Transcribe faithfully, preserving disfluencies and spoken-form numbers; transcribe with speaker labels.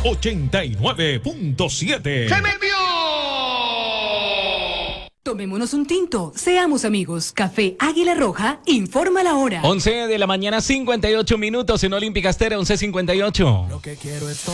Speaker 1: ochenta y nueve punto siete.
Speaker 2: ¡Se me envió!
Speaker 3: Tomémonos un tinto, seamos amigos. Café Águila Roja, informa la hora.
Speaker 4: once de la mañana, cincuenta y ocho minutos en Olímpica Estéreo, once cincuenta y ocho.
Speaker 5: Lo que quiero es